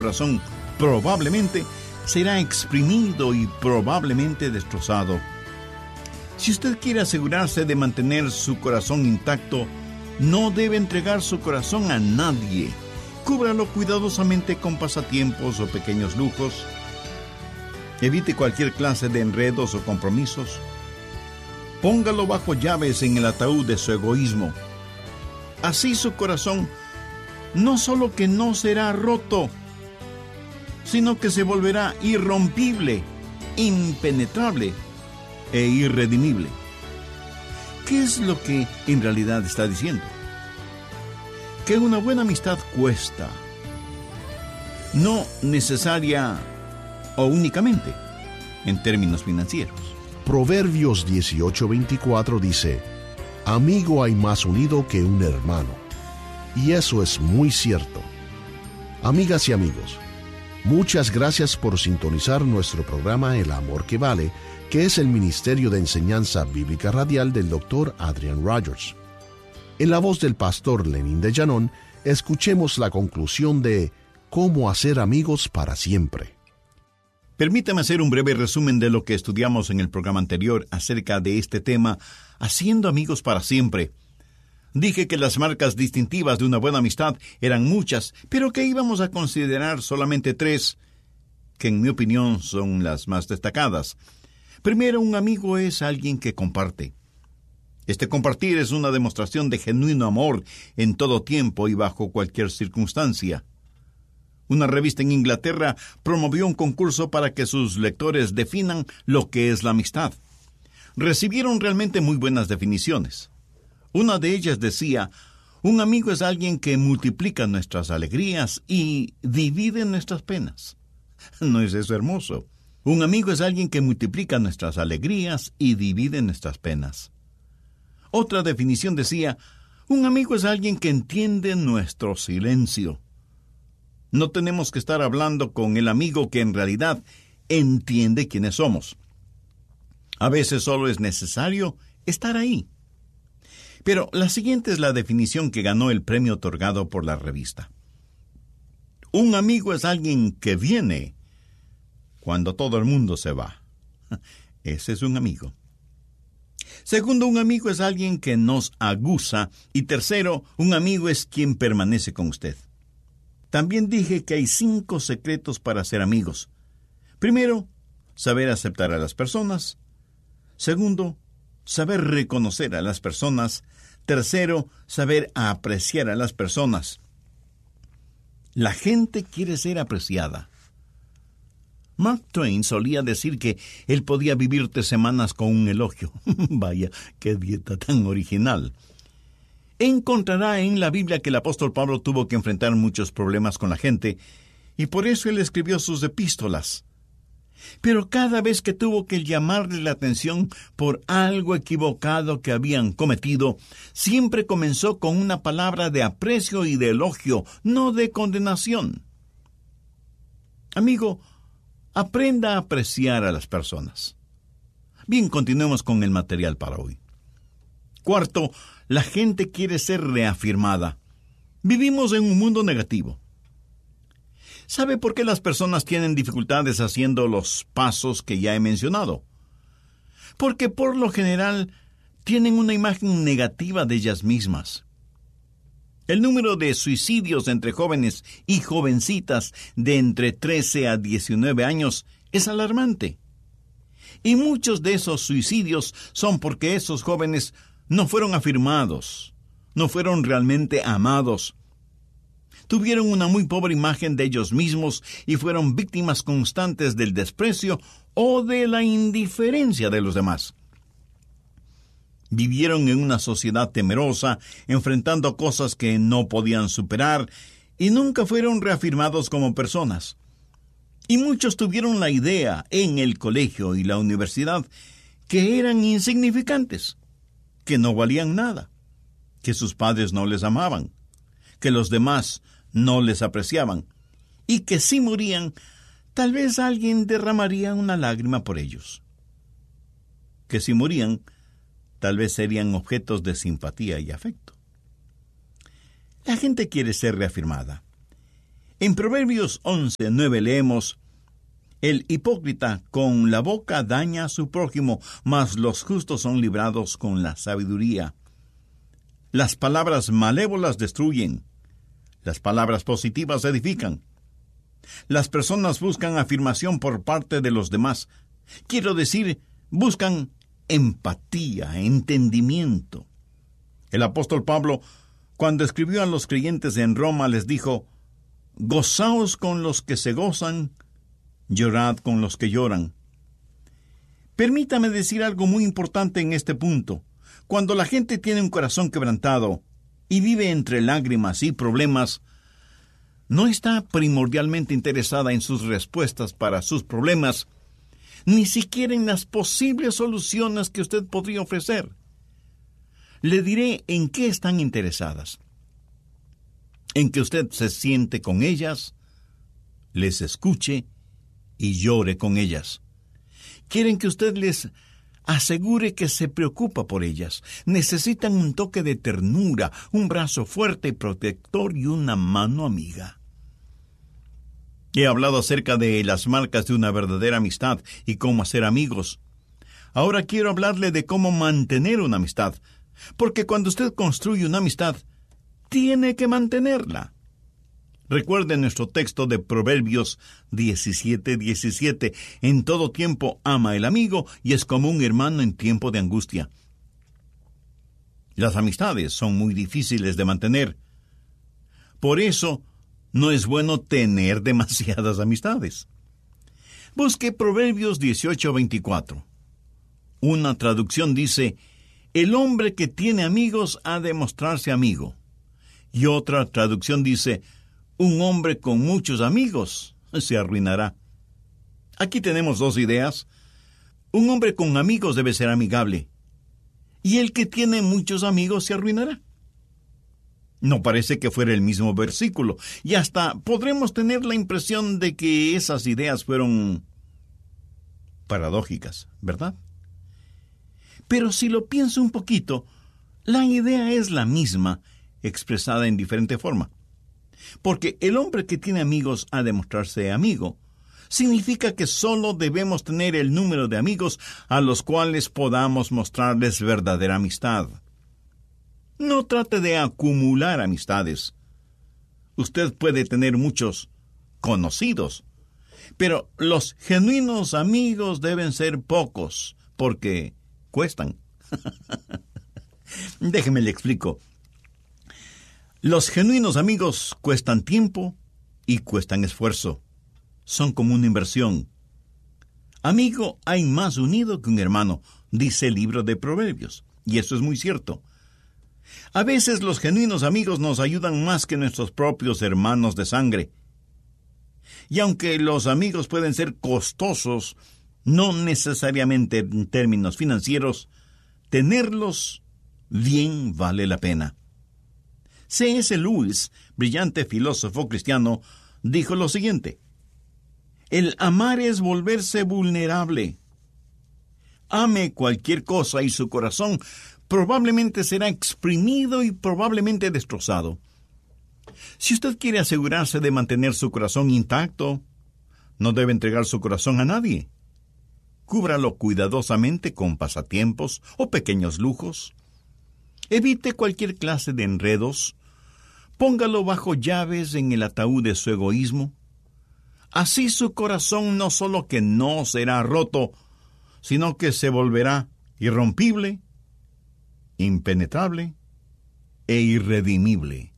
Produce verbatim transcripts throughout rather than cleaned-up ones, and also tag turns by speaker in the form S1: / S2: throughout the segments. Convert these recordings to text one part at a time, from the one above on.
S1: corazón probablemente será exprimido y probablemente destrozado. Si usted quiere asegurarse de mantener su corazón intacto, no debe entregar su corazón a nadie. Cúbralo cuidadosamente con pasatiempos o pequeños lujos. Evite cualquier clase de enredos o compromisos. Póngalo bajo llaves en el ataúd de su egoísmo. Así su corazón no solo que no será roto, sino que se volverá irrompible, impenetrable e irredimible. ¿Qué es lo que en realidad está diciendo? Que una buena amistad cuesta, no necesaria o únicamente en términos financieros.
S2: Proverbios dieciocho veinticuatro dice: amigo hay más unido que un hermano. Y eso es muy cierto. Amigas y amigos, muchas gracias por sintonizar nuestro programa El Amor que Vale, que es el Ministerio de Enseñanza Bíblica Radial del doctor Adrian Rogers. En la voz del pastor Lenín de Llanón, escuchemos la conclusión de Cómo hacer amigos para siempre.
S1: Permítame hacer un breve resumen de lo que estudiamos en el programa anterior acerca de este tema, haciendo amigos para siempre. Dije que las marcas distintivas de una buena amistad eran muchas, pero que íbamos a considerar solamente tres, que en mi opinión son las más destacadas. Primero, un amigo es alguien que comparte. Este compartir es una demostración de genuino amor en todo tiempo y bajo cualquier circunstancia. Una revista en Inglaterra promovió un concurso para que sus lectores definan lo que es la amistad. Recibieron realmente muy buenas definiciones. Una de ellas decía: un amigo es alguien que multiplica nuestras alegrías y divide nuestras penas. ¿No es eso hermoso? Un amigo es alguien que multiplica nuestras alegrías y divide nuestras penas. Otra definición decía: un amigo es alguien que entiende nuestro silencio. No tenemos que estar hablando con el amigo que en realidad entiende quiénes somos. A veces solo es necesario estar ahí. Pero la siguiente es la definición que ganó el premio otorgado por la revista. Un amigo es alguien que viene cuando todo el mundo se va. Ese es un amigo. Segundo, un amigo es alguien que nos aguza. Y tercero, un amigo es quien permanece con usted. También dije que hay cinco secretos para ser amigos. Primero, saber aceptar a las personas. Segundo, saber reconocer a las personas. Tercero, saber apreciar a las personas. La gente quiere ser apreciada. Mark Twain solía decir que él podía vivir tres semanas con un elogio. Vaya, qué dieta tan original. Encontrará en la Biblia que el apóstol Pablo tuvo que enfrentar muchos problemas con la gente, y por eso él escribió sus epístolas. Pero cada vez que tuvo que llamarle la atención por algo equivocado que habían cometido, siempre comenzó con una palabra de aprecio y de elogio, no de condenación. Amigo, aprenda a apreciar a las personas. Bien, continuemos con el material para hoy. Cuarto, la gente quiere ser reafirmada. Vivimos en un mundo negativo. ¿Sabe por qué las personas tienen dificultades haciendo los pasos que ya he mencionado? Porque por lo general tienen una imagen negativa de ellas mismas. El número de suicidios entre jóvenes y jovencitas de entre trece a diecinueve años es alarmante. Y muchos de esos suicidios son porque esos jóvenes no fueron afirmados, no fueron realmente amados. Tuvieron una muy pobre imagen de ellos mismos y fueron víctimas constantes del desprecio o de la indiferencia de los demás. Vivieron en una sociedad temerosa, enfrentando cosas que no podían superar, y nunca fueron reafirmados como personas. Y muchos tuvieron la idea en el colegio y la universidad que eran insignificantes, que no valían nada, que sus padres no les amaban, que los demás no les apreciaban, y que si morían, tal vez alguien derramaría una lágrima por ellos. Que si morían, tal vez serían objetos de simpatía y afecto. La gente quiere ser reafirmada. En Proverbios once nueve leemos: el hipócrita con la boca daña a su prójimo, mas los justos son librados con la sabiduría. Las palabras malévolas destruyen, las palabras positivas edifican. Las personas buscan afirmación por parte de los demás. Quiero decir, buscan empatía, entendimiento. El apóstol Pablo, cuando escribió a los creyentes en Roma, les dijo: gozaos con los que se gozan, llorad con los que lloran. Permítame decir algo muy importante en este punto. Cuando la gente tiene un corazón quebrantado y vive entre lágrimas y problemas, no está primordialmente interesada en sus respuestas para sus problemas, ni siquiera en las posibles soluciones que usted podría ofrecer. Le diré en qué están interesadas. En que usted se siente con ellas, les escuche y llore con ellas. Quieren que usted les asegure que se preocupa por ellas. Necesitan un toque de ternura, un brazo fuerte y protector y una mano amiga. He hablado acerca de las marcas de una verdadera amistad y cómo hacer amigos. Ahora quiero hablarle de cómo mantener una amistad, porque cuando usted construye una amistad, tiene que mantenerla. Recuerde nuestro texto de Proverbios diecisiete diecisiete. En todo tiempo ama el amigo y es como un hermano en tiempo de angustia. Las amistades son muy difíciles de mantener. Por eso, no es bueno tener demasiadas amistades. Busque Proverbios dieciocho veinticuatro. Una traducción dice: el hombre que tiene amigos ha de mostrarse amigo. Y otra traducción dice: un hombre con muchos amigos se arruinará. Aquí tenemos dos ideas. Un hombre con amigos debe ser amigable, y el que tiene muchos amigos se arruinará. No parece que fuera el mismo versículo, y hasta podremos tener la impresión de que esas ideas fueron paradójicas, ¿verdad? Pero si lo pienso un poquito, la idea es la misma, expresada en diferente forma. Porque el hombre que tiene amigos ha de mostrarse amigo. Significa que solo debemos tener el número de amigos a los cuales podamos mostrarles verdadera amistad. No trate de acumular amistades. Usted puede tener muchos conocidos, pero los genuinos amigos deben ser pocos, porque cuestan. Déjeme le explico. Los genuinos amigos cuestan tiempo y cuestan esfuerzo. Son como una inversión. Amigo hay más unido que un hermano, dice el libro de Proverbios, y eso es muy cierto. A veces los genuinos amigos nos ayudan más que nuestros propios hermanos de sangre. Y aunque los amigos pueden ser costosos, no necesariamente en términos financieros, tenerlos bien vale la pena. C S Lewis, brillante filósofo cristiano, dijo lo siguiente: el amar es volverse vulnerable. Ame cualquier cosa y su corazón probablemente será exprimido y probablemente destrozado. Si usted quiere asegurarse de mantener su corazón intacto, no debe entregar su corazón a nadie. Cúbralo cuidadosamente con pasatiempos o pequeños lujos. Evite cualquier clase de enredos. Póngalo bajo llaves en el ataúd de su egoísmo. Así su corazón no solo que no será roto, sino que se volverá irrompible, impenetrable e irredimible.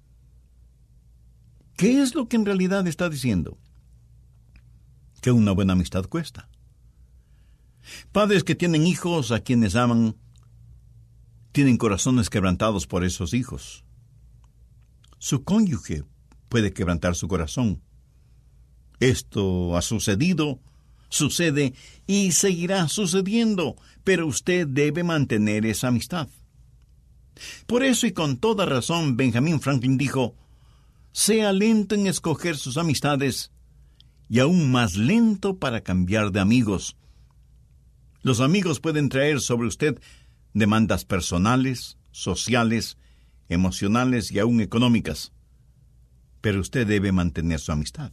S1: ¿Qué es lo que en realidad está diciendo? Que una buena amistad cuesta. Padres que tienen hijos a quienes aman, tienen corazones quebrantados por esos hijos. Su cónyuge puede quebrantar su corazón. Esto ha sucedido, sucede y seguirá sucediendo, pero usted debe mantener esa amistad. Por eso y con toda razón, Benjamin Franklin dijo: sea lento en escoger sus amistades y aún más lento para cambiar de amigos. Los amigos pueden traer sobre usted demandas personales, sociales, emocionales y aún económicas. pero usted debe mantener su amistad.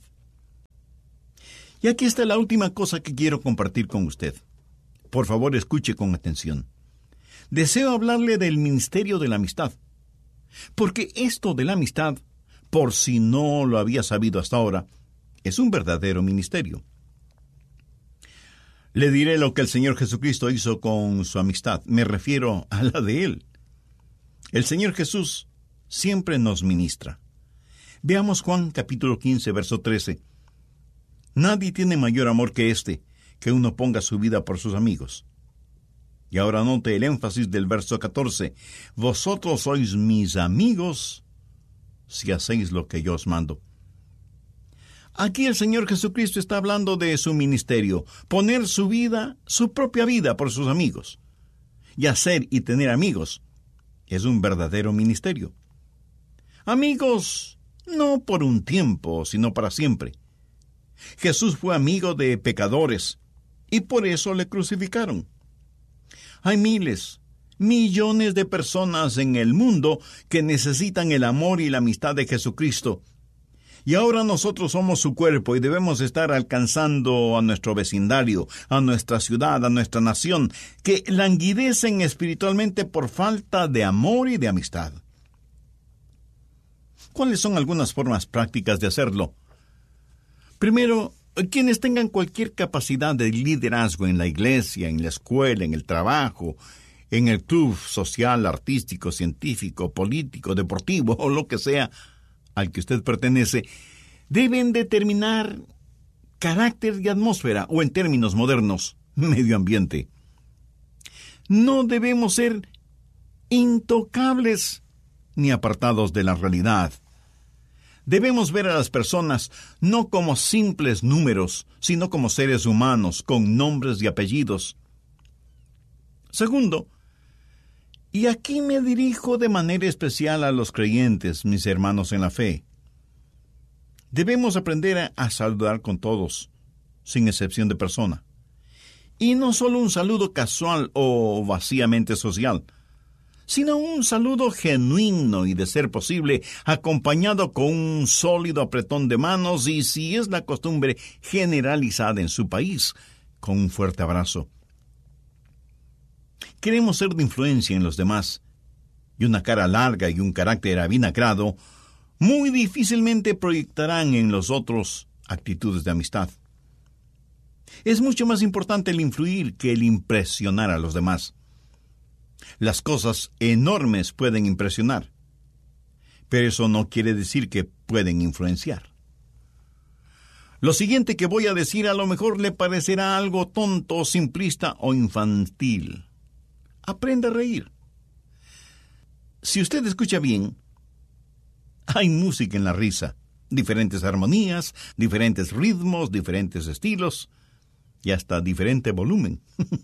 S1: Y aquí está la última cosa que quiero compartir con usted. Por favor, escuche con atención. Deseo hablarle del ministerio de la amistad, porque esto de la amistad, por si no lo había sabido hasta ahora, es un verdadero ministerio. Le diré lo que el Señor Jesucristo hizo con su amistad. Me refiero a la de Él. El Señor Jesús siempre nos ministra. Veamos Juan capítulo quince, verso trece. Nadie tiene mayor amor que este, que uno ponga su vida por sus amigos. Y ahora note el énfasis del verso catorce. Vosotros sois mis amigos si hacéis lo que yo os mando. Aquí el Señor Jesucristo está hablando de su ministerio, poner su vida, su propia vida por sus amigos. Y hacer y tener amigos es un verdadero ministerio. Amigos, no por un tiempo, sino para siempre. Jesús fue amigo de pecadores, y por eso le crucificaron. Hay miles, millones de personas en el mundo que necesitan el amor y la amistad de Jesucristo. Y ahora nosotros somos su cuerpo y debemos estar alcanzando a nuestro vecindario, a nuestra ciudad, a nuestra nación, que languidecen espiritualmente por falta de amor y de amistad. ¿Cuáles son algunas formas prácticas de hacerlo? Primero, quienes tengan cualquier capacidad de liderazgo en la iglesia, en la escuela, en el trabajo, en el club social, artístico, científico, político, deportivo o lo que sea al que usted pertenece, deben determinar carácter y atmósfera, o en términos modernos, medio ambiente. No debemos ser intocables ni apartados de la realidad. Debemos ver a las personas no como simples números, sino como seres humanos con nombres y apellidos. Segundo, y aquí me dirijo de manera especial a los creyentes, mis hermanos en la fe. Debemos aprender a, a saludar con todos, sin excepción de persona. Y no solo un saludo casual o vacíamente social, sino un saludo genuino y, de ser posible, acompañado con un sólido apretón de manos y, si es la costumbre generalizada en su país, con un fuerte abrazo. Queremos ser de influencia en los demás, y una cara larga y un carácter avinagrado muy difícilmente proyectarán en los otros actitudes de amistad. Es mucho más importante el influir que el impresionar a los demás. Las cosas enormes pueden impresionar, pero eso no quiere decir que pueden influenciar. Lo siguiente que voy a decir a lo mejor le parecerá algo tonto, simplista o infantil. Aprenda a reír. Si usted escucha bien, hay música en la risa, diferentes armonías, diferentes ritmos, diferentes estilos y hasta diferente volumen.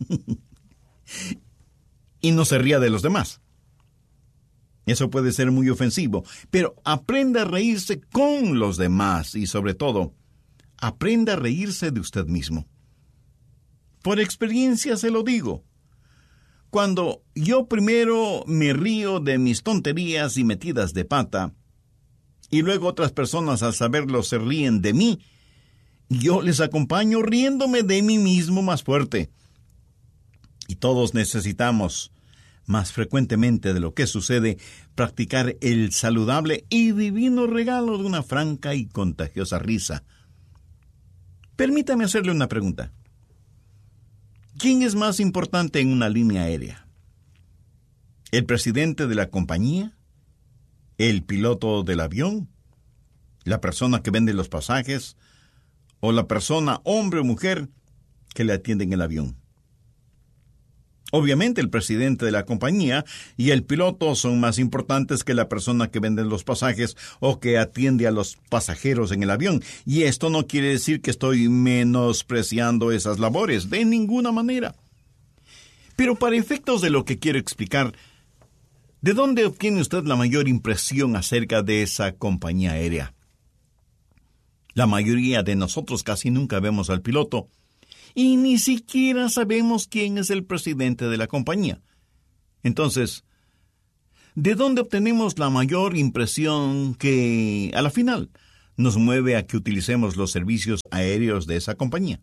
S1: Y no se ría de los demás. Eso puede ser muy ofensivo, pero aprenda a reírse con los demás y, sobre todo, aprenda a reírse de usted mismo. Por experiencia se lo digo. Cuando yo primero me río de mis tonterías y metidas de pata, y luego otras personas al saberlo se ríen de mí, yo les acompaño riéndome de mí mismo más fuerte. Y todos necesitamos, más frecuentemente de lo que sucede, practicar el saludable y divino regalo de una franca y contagiosa risa. Permítame hacerle una pregunta. ¿Quién es más importante en una línea aérea? ¿El presidente de la compañía? ¿El piloto del avión? ¿La persona que vende los pasajes? ¿O la persona, hombre o mujer, que le atiende en el avión? Obviamente el presidente de la compañía y el piloto son más importantes que la persona que vende los pasajes o que atiende a los pasajeros en el avión. Y esto no quiere decir que estoy menospreciando esas labores, de ninguna manera. Pero para efectos de lo que quiero explicar, ¿de dónde obtiene usted la mayor impresión acerca de esa compañía aérea? La mayoría de nosotros casi nunca vemos al piloto, y ni siquiera sabemos quién es el presidente de la compañía. Entonces, ¿De dónde obtenemos la mayor impresión que, a la final, nos mueve a que utilicemos los servicios aéreos de esa compañía?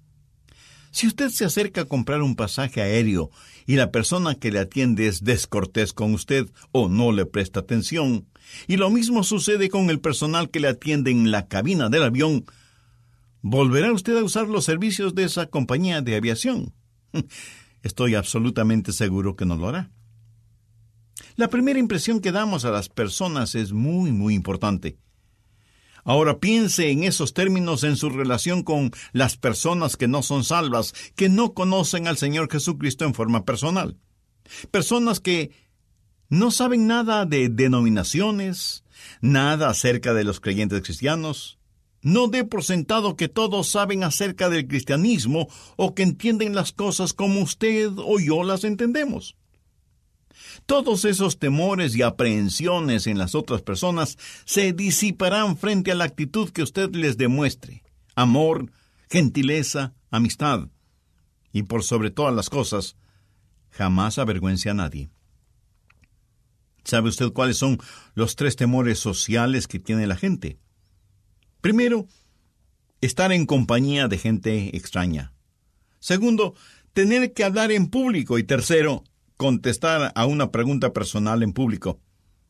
S1: Si usted se acerca a comprar un pasaje aéreo y la persona que le atiende es descortés con usted o no le presta atención, y lo mismo sucede con el personal que le atiende en la cabina del avión, ¿volverá usted a usar los servicios de esa compañía de aviación? Estoy absolutamente seguro que no lo hará. La primera impresión que damos a las personas es muy, muy importante. Ahora piense en esos términos en su relación con las personas que no son salvas, que no conocen al Señor Jesucristo en forma personal. Personas que no saben nada de denominaciones, nada acerca de los creyentes cristianos. No dé por sentado que todos saben acerca del cristianismo o que entienden las cosas como usted o yo las entendemos. Todos esos temores y aprehensiones en las otras personas se disiparán frente a la actitud que usted les demuestre. Amor, gentileza, amistad. Y por sobre todas las cosas, jamás avergüence a nadie. ¿Sabe usted cuáles son los tres temores sociales que tiene la gente? Primero, estar en compañía de gente extraña. Segundo, tener que hablar en público. Y tercero, contestar a una pregunta personal en público.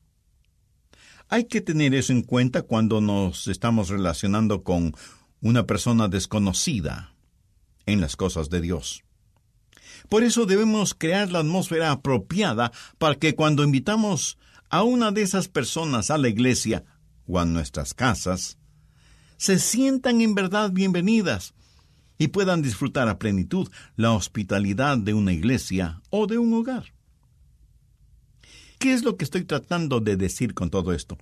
S1: Hay que tener eso en cuenta cuando nos estamos relacionando con una persona desconocida en las cosas de Dios. Por eso debemos crear la atmósfera apropiada para que cuando invitamos a una de esas personas a la iglesia o a nuestras casas, se sientan en verdad bienvenidas y puedan disfrutar a plenitud la hospitalidad de una iglesia o de un hogar. ¿Qué es lo que estoy tratando de decir con todo esto?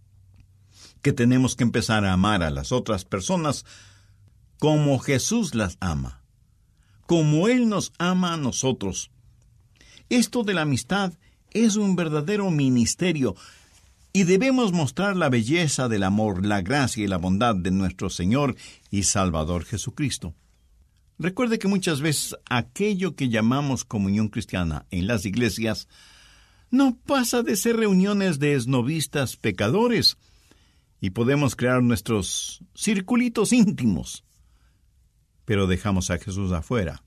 S1: Que tenemos que empezar a amar a las otras personas como Jesús las ama, como Él nos ama a nosotros. Esto de la amistad es un verdadero ministerio y debemos mostrar la belleza del amor, la gracia y la bondad de nuestro Señor y Salvador Jesucristo. Recuerde que muchas veces aquello que llamamos comunión cristiana en las iglesias no pasa de ser reuniones de esnovistas pecadores y podemos crear nuestros circulitos íntimos, pero dejamos a Jesús afuera.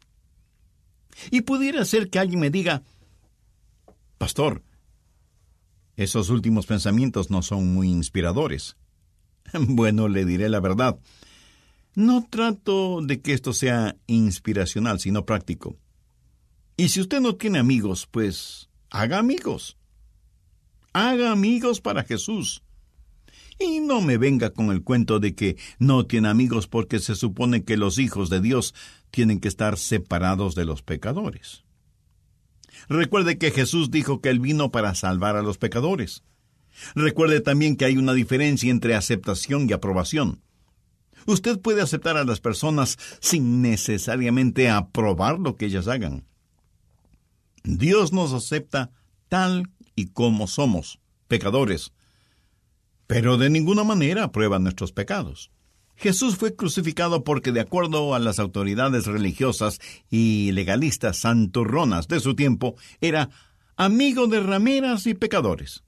S1: Y pudiera ser que alguien me diga: Pastor, esos últimos pensamientos no son muy inspiradores. Bueno, le diré la verdad. No trato de que esto sea inspiracional, sino práctico. Y si usted no tiene amigos, pues haga amigos. Haga amigos para Jesús. Y no me venga con el cuento de que no tiene amigos porque se supone que los hijos de Dios tienen que estar separados de los pecadores. Recuerde que Jesús dijo que Él vino para salvar a los pecadores. Recuerde también que hay una diferencia entre aceptación y aprobación. Usted puede aceptar a las personas sin necesariamente aprobar lo que ellas hagan. Dios nos acepta tal y como somos, pecadores, pero de ninguna manera aprueba nuestros pecados. Jesús fue crucificado porque, de acuerdo a las autoridades religiosas y legalistas santurronas de su tiempo, era amigo de rameras y pecadores.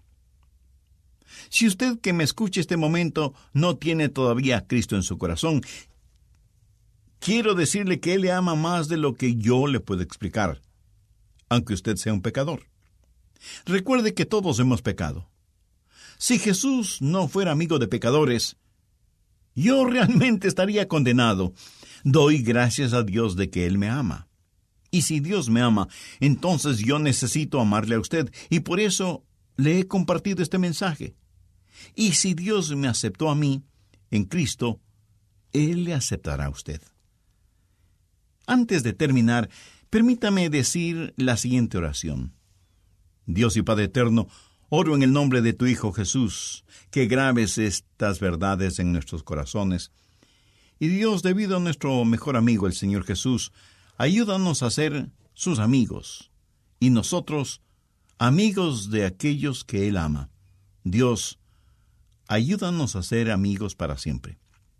S1: Si usted que me escuche este momento no tiene todavía a Cristo en su corazón, quiero decirle que Él le ama más de lo que yo le puedo explicar, aunque usted sea un pecador. Recuerde que todos hemos pecado. Si Jesús no fuera amigo de pecadores, yo realmente estaría condenado. Doy gracias a Dios de que Él me ama. Y si Dios me ama, entonces yo necesito amarle a usted, y por eso le he compartido este mensaje. Y si Dios me aceptó a mí, en Cristo, Él le aceptará a usted. Antes de terminar, permítame decir la siguiente oración. Dios y Padre eterno, oro en el nombre de tu Hijo Jesús, que grabes estas verdades en nuestros corazones. Y Dios, debido a nuestro mejor amigo, el Señor Jesús, ayúdanos a ser sus amigos, y nosotros, amigos de aquellos que Él ama. Dios, ayúdanos a ser amigos para siempre.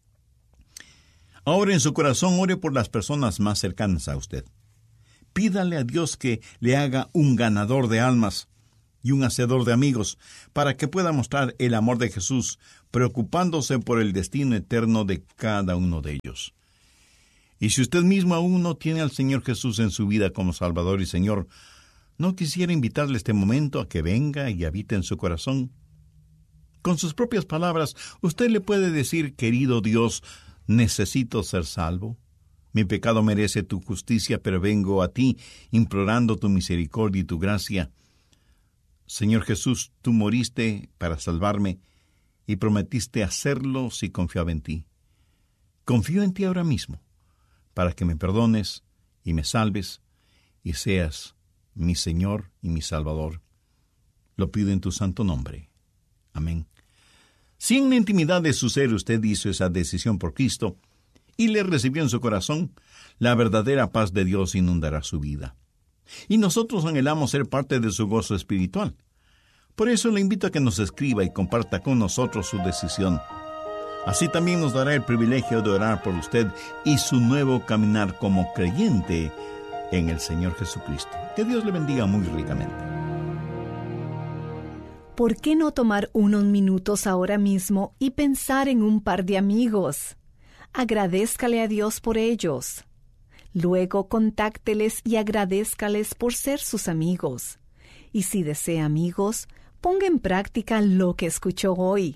S1: Ahora en su corazón ore por las personas más cercanas a usted. Pídale a Dios que le haga un ganador de almas y un hacedor de amigos, para que pueda mostrar el amor de Jesús, preocupándose por el destino eterno de cada uno de ellos. Y si usted mismo aún no tiene al Señor Jesús en su vida como Salvador y Señor, ¿no quisiera invitarle este momento a que venga y habite en su corazón? Con sus propias palabras, usted le puede decir: querido Dios, necesito ser salvo. Mi pecado merece tu justicia, pero vengo a ti implorando tu misericordia y tu gracia. Señor Jesús, tú moriste para salvarme y prometiste hacerlo si confiaba en ti. Confío en ti ahora mismo, para que me perdones y me salves y seas mi Señor y mi Salvador. Lo pido en tu santo nombre. Amén. Si en la intimidad de su ser usted hizo esa decisión por Cristo y le recibió en su corazón, la verdadera paz de Dios inundará su vida. Y nosotros anhelamos ser parte de su gozo espiritual. Por eso le invito a que nos escriba y comparta con nosotros su decisión. Así también nos dará el privilegio de orar por usted y su nuevo caminar como creyente en el Señor Jesucristo. Que Dios le bendiga muy ricamente.
S3: ¿Por qué no tomar unos minutos ahora mismo y pensar en un par de amigos? Agradézcale a Dios por ellos. Luego contácteles y agradézcales por ser sus amigos. Y si desea amigos, ponga en práctica lo que escuchó hoy.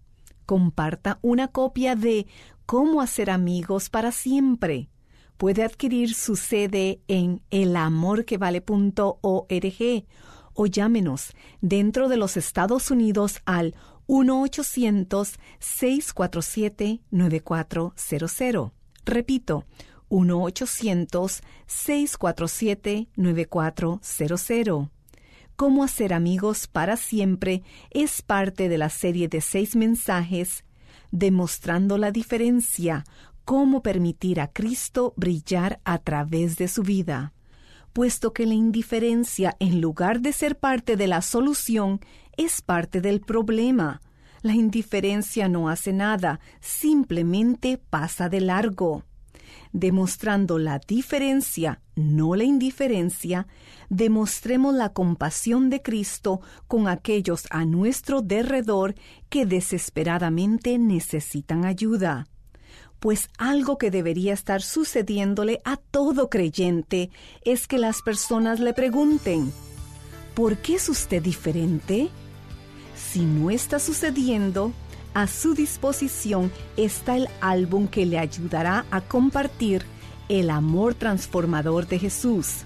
S3: Comparta una copia de Cómo hacer amigos para siempre. Puede adquirir su C D en el amor que vale punto org o llámenos dentro de los Estados Unidos al uno ochocientos, seis cuatro siete, nueve cuatro cero cero. Repito, uno ochocientos, seis cuatro siete, nueve cuatro cero cero. Cómo hacer amigos para siempre es parte de la serie de seis mensajes demostrando la diferencia, cómo permitir a Cristo brillar a través de su vida. Puesto que la indiferencia, en lugar de ser parte de la solución, es parte del problema. La indiferencia no hace nada, simplemente pasa de largo. Demostrando la diferencia, no la indiferencia, demostremos la compasión de Cristo con aquellos a nuestro derredor que desesperadamente necesitan ayuda. Pues algo que debería estar sucediéndole a todo creyente es que las personas le pregunten: ¿por qué es usted diferente? Si no está sucediendo, a su disposición está el álbum que le ayudará a compartir el amor transformador de Jesús.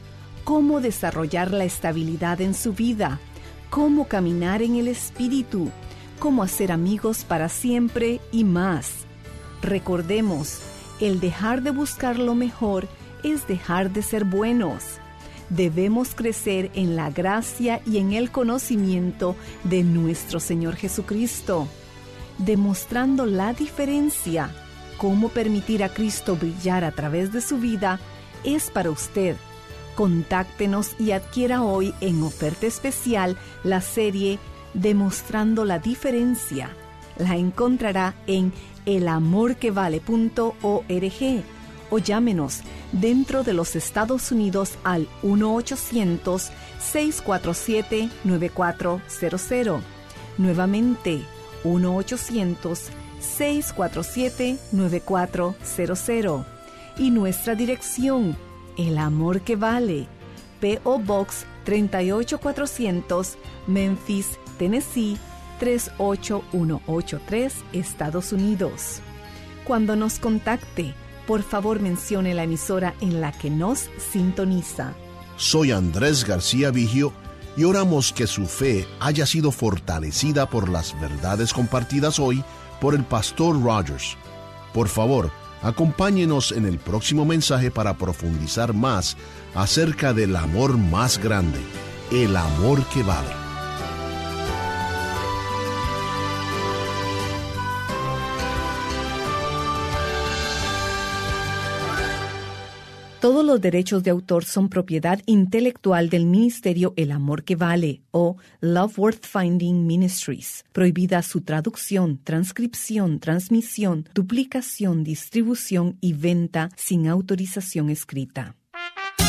S3: Cómo desarrollar la estabilidad en su vida, cómo caminar en el Espíritu, cómo hacer amigos para siempre y más. Recordemos, el dejar de buscar lo mejor es dejar de ser buenos. Debemos crecer en la gracia y en el conocimiento de nuestro Señor Jesucristo. Demostrando la diferencia, cómo permitir a Cristo brillar a través de su vida, es para usted. Contáctenos y adquiera hoy en oferta especial la serie Demostrando la Diferencia. La encontrará en el amor que vale punto org o llámenos dentro de los Estados Unidos al uno ochocientos, seis cuatro siete, nueve cuatro cero cero. Nuevamente, uno ochocientos, seis cuatro siete, nueve cuatro cero cero. Y nuestra dirección, El Amor que Vale, P O Box treinta y ocho cuatrocientos, Memphis, Tennessee, tres ocho uno ocho tres, Estados Unidos. Cuando nos contacte, por favor mencione la emisora en la que nos sintoniza.
S2: Soy Andrés García Vigio y oramos que su fe haya sido fortalecida por las verdades compartidas hoy por el pastor Rogers. Por favor, acompáñenos en el próximo mensaje para profundizar más acerca del amor más grande, el amor que vale.
S3: Todos los derechos de autor son propiedad intelectual del Ministerio El Amor que Vale o Love Worth Finding Ministries. Prohibida su traducción, transcripción, transmisión, duplicación, distribución y venta sin autorización escrita.